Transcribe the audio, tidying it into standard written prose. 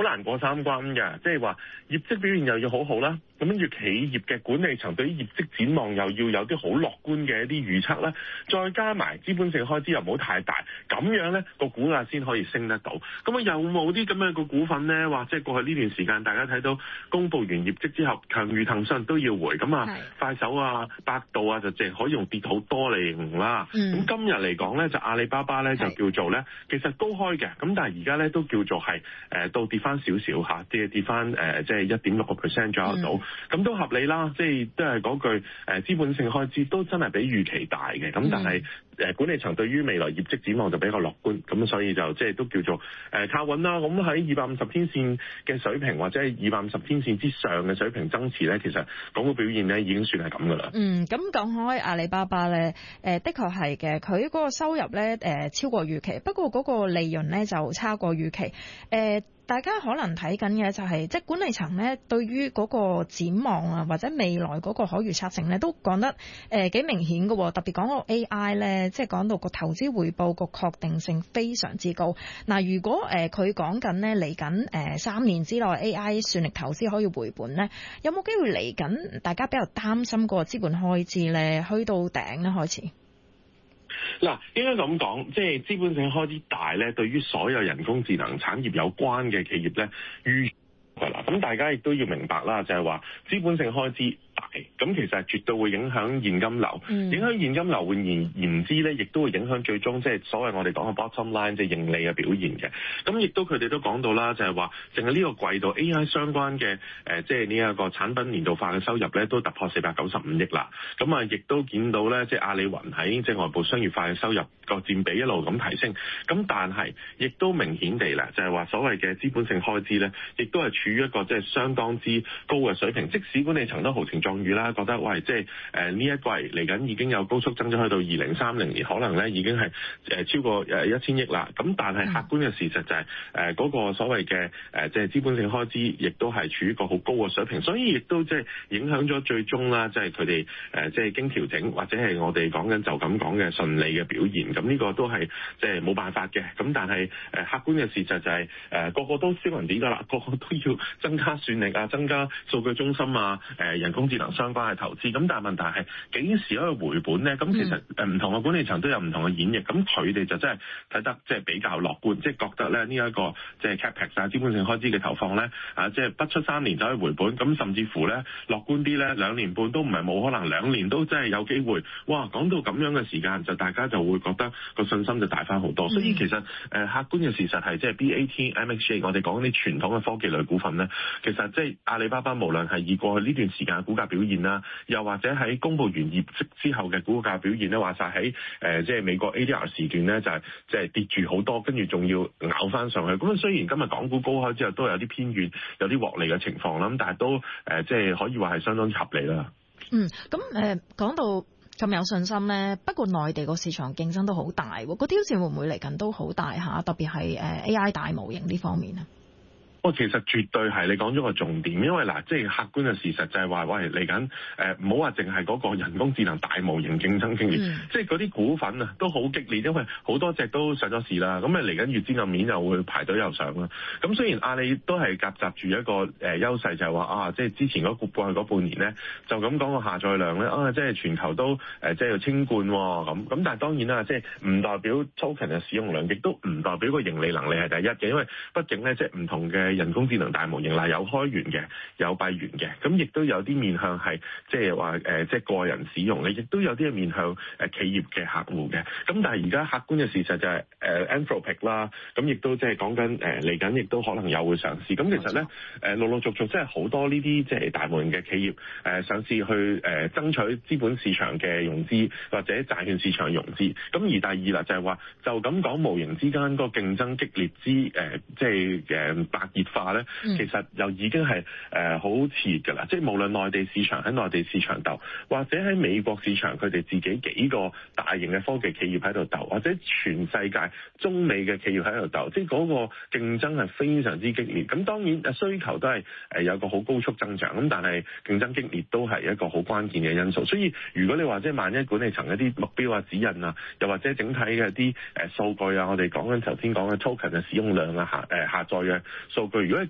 難過三關嘅，即係話業績表現又要好好啦，咁跟住企業嘅管理層對於業績展望又要有啲好樂觀嘅一啲預測啦，再加埋資本性開支又唔好太大，咁樣咧個股價先可以升得到。咁有冇啲咁樣個股份咧？或者過去呢段時間大家睇到公佈完業績之後，強如騰訊都要回，咁啊快手啊、百度啊就淨係可以用跌好多嚟形容啦。咁今日嚟講咧，就阿里巴巴咧就叫做咧，其實高開嘅，咁但係而家咧都叫做係到跌翻少少嚇，跌翻即係1.6% 左右到，咁都合理啦。即係都係嗰句資本性開支都真係比預期大嘅，咁但係管理層對於未來業績展望就比較樂觀，咁所以就即係都叫做靠穩啦。咁喺250天線嘅水平或者係250天線之上嘅水平增持咧，其實港股表現咧已經算係咁噶啦。 咁講開阿里巴巴咧，的確係嘅，佢嗰個收入咧超過預期，不過嗰個利潤咧就差過預期。大家可能睇緊嘅就係即係管理層咧對於嗰個展望啊，或者未來嗰個可預測性咧都講得幾明顯嘅喎。特別講到 AI 咧，即係講到個投資回報個確定性非常之高。嗱，如果佢講緊咧嚟緊3年之內 AI 算力投資可以回本咧，有冇機會嚟緊大家比較擔心個資本開支咧去到頂咧開始？ 嗱，應該咁講，即係資本性開支大咧，對於所有人工智能產業有關嘅企業咧，咁大家亦都要明白啦，就係話資本性開支大，咁其實係絕對會影響現金流，影響現金流換言之咧，亦都會影響最終即係所謂我哋講嘅 bottom line 即係盈利嘅表現嘅。咁亦都佢哋都講到啦，就係話淨係呢個季度 AI 相關嘅即係呢一個產品年度化嘅收入咧，都突破495億啦。咁啊，亦都見到咧，即係阿里雲喺即係外部商業化嘅收入個佔比一路咁提升。咁但係亦都明顯地啦，就係話所謂嘅資本性開支咧，亦都係處於一個即係相當之高嘅水平。即使管理層都豪情壯語啦，覺得喂，即係呢一季嚟緊已經有高速增長，去到2030年，可能咧已經係超過1000億啦。咁但係客觀嘅事實就係嗰個所謂嘅即係資本性開支，亦都係處於一個好高嘅水平，所以亦都即係影響咗最終啦，即係佢哋即係經調整或者係我哋講緊就咁講嘅順利嘅表現。咁呢個都係即係冇辦法嘅。咁但係客觀嘅事實就係個個都燒銀紙㗎啦，個個都要增加算力啊，增加數據中心啊，人工智能相關嘅投資。咁但係問題係幾時可以回本咧？咁其實唔同嘅管理層都有唔同嘅演繹。咁佢哋就真係睇得即係比較樂觀，即係覺得咧呢一個即係 capex 啊資本性開支嘅投放咧即係不出3年就可以回本。咁甚至乎咧樂觀啲咧2年半都唔係冇可能，2年都真係有機會。哇！講到咁樣嘅時間，就大家就會覺得個信心就大翻好多。所以其實客觀嘅事實係即係 BAT、MHA 我哋講啲傳統嘅科技類股份咧，其實即係阿里巴巴無論係以過去呢段時間嘅股價表現啦，又或者喺公佈完業績之後嘅股價表現咧，話晒喺即係美國 ADR 時段咧就係即係跌住好多，跟住仲要咬翻上去。咁雖然今日港股高開之後都有啲偏軟，有啲獲利嘅情況啦，咁但係都即係可以話係相當合理啦。 咁講到咁有信心咧，不過內地個市場競爭都好大喎，個挑戰會唔會嚟緊都好大下？特別係AI 大模型呢方面啊？ 其實絕對係你講咗個重點，因為嗱，即係客觀嘅事實就係話，喂嚟緊唔好話淨係嗰個人工智能大模型競爭激烈，即係嗰啲股份啊都好激烈，因為好多隻都上咗市啦，咁嚟緊月資暗面又會排隊又上啦。咁雖然阿里都係夾雜住一個優勢，就係話即係之前過去嗰半年咧，就咁講個下載量咧即係全球都即係要清冠喎咁，但係當然啦，即係唔代表 token 嘅使用量，亦都唔代表個盈利能力係第一嘅，因為畢竟咧即係唔同嘅人工智能大模型啦，有開源嘅，有閉源嘅，咁亦都有啲面向係即係話即係個人使用嘅，亦都有啲係面向企業嘅客戶嘅。咁但係而家客觀嘅事實就係Anthropic 啦，咁亦都即係講緊嚟緊，亦都可能有會上市。咁其實咧陸陸續續即係好多呢啲即係大模型嘅企業上市去爭取資本市場嘅融資或者債券市場融資。咁而第二啦就係話就咁講模型之間個競爭激烈之即係白熱化咧，其實又已經係好熾㗎啦。即係無論內地市場喺內地市場鬥，或者喺美國市場佢哋自己幾個大型嘅科技企業喺度鬥，或者全世界中美嘅企業喺度鬥，即係嗰個競爭係非常之激烈。咁當然需求都係有個好高速增長，咁但係競爭激烈都係一個好關鍵嘅因素。所以如果你話即係萬一管理層一啲目標啊指引啊，又或者整體嘅啲數據啊，我哋講緊頭先講嘅 token 嘅使用量啊下載嘅數據，如果係